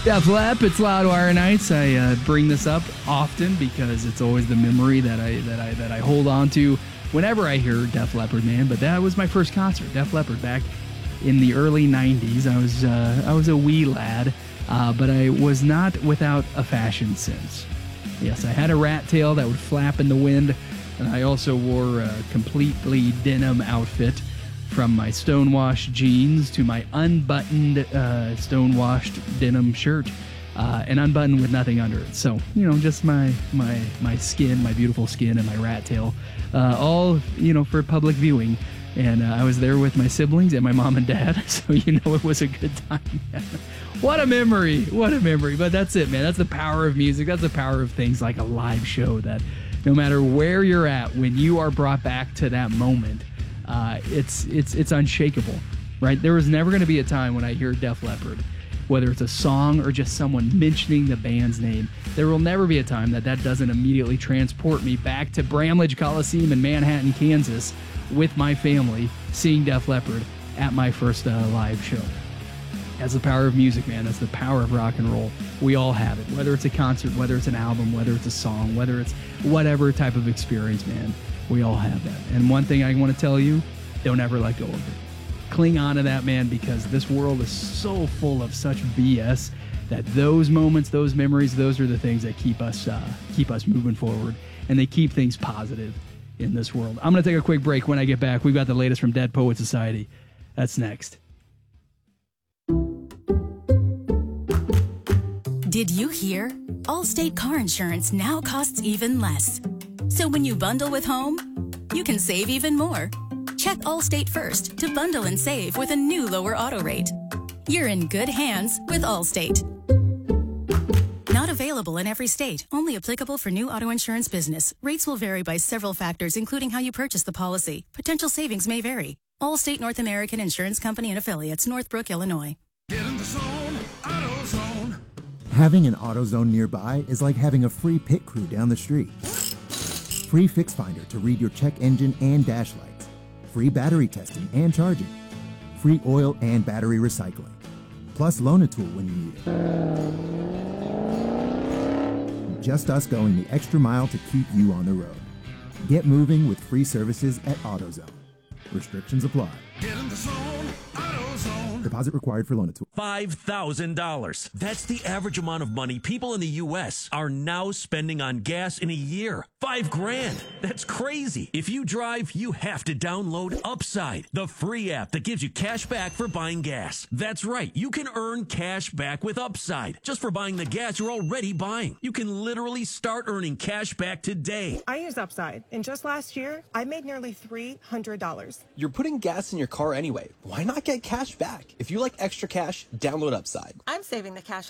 Def Lep, it's Loudwire Nights. I bring this up often because it's always the memory that I hold on to whenever I hear Def Leppard, man. But that was my first concert, Def Leppard, back in the early '90s. I was a wee lad, but I was not without a fashion sense. Yes, I had a rat tail that would flap in the wind, and I also wore a completely denim outfit. From my stonewashed jeans to my unbuttoned, stonewashed denim shirt, and unbuttoned with nothing under it. So, just my skin, my beautiful skin, and my rat tail, all, for public viewing. And I was there with my siblings and my mom and dad, so it was a good time. What a memory! What a memory! But that's it, man. That's the power of music. That's the power of things like a live show. That no matter where you're at, when you are brought back to that moment. It's unshakable, right? There was never going to be a time when I hear Def Leppard, whether it's a song or just someone mentioning the band's name, there will never be a time that doesn't immediately transport me back to Bramlage Coliseum in Manhattan, Kansas, with my family, seeing Def Leppard at my first live show. That's the power of music, man. That's the power of rock and roll. We all have it, whether it's a concert, whether it's an album, whether it's a song, whether it's whatever type of experience, man. We all have that. And one thing I want to tell you, don't ever let go of it. Cling on to that, man, because this world is so full of such BS that those moments, those memories, those are the things that keep us moving forward, and they keep things positive in this world. I'm going to take a quick break. When I get back, we've got the latest from Dead Poet Society. That's next. Did you hear? Allstate car insurance now costs even less. So when you bundle with home, you can save even more. Check Allstate first to bundle and save with a new lower auto rate. You're in good hands with Allstate. Not available in every state. Only applicable for new auto insurance business. Rates will vary by several factors, including how you purchase the policy. Potential savings may vary. Allstate North American Insurance Company and Affiliates, Northbrook, Illinois. Get in the zone, AutoZone. Having an AutoZone nearby is like having a free pit crew down the street. Free Fix Finder to read your check engine and dash lights. Free battery testing and charging. Free oil and battery recycling. Plus Loan-A-Tool when you need it. Just us going the extra mile to keep you on the road. Get moving with free services at AutoZone. Restrictions apply. Get in the zone, AutoZone. Deposit required for Loan-A-Tool. $5,000. That's the average amount of money people in the U.S. are now spending on gas in a year. $5,000. That's crazy. If you drive, you have to download Upside, the free app that gives you cash back for buying gas. That's right. You can earn cash back with Upside just for buying the gas you're already buying. You can literally start earning cash back today. I use Upside, and just last year, I made nearly $300. You're putting gas in your car anyway. Why not get cash back? If you like extra cash, download Upside. I'm saving the cash